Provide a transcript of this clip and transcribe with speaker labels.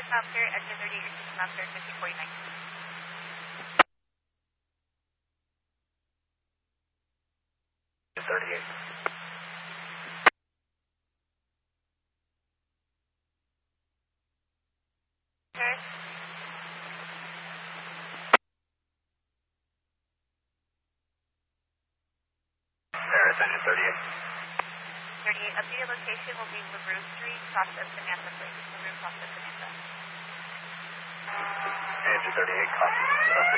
Speaker 1: Sir, engine 38, your system sir, 5049.
Speaker 2: Engine 38.
Speaker 1: Sir?
Speaker 2: Paris, engine 38.
Speaker 1: 38, up to your location will be LaRue Street, cross of Samantha Place. LaRue, cross of Samantha.
Speaker 2: Engine 38, copy.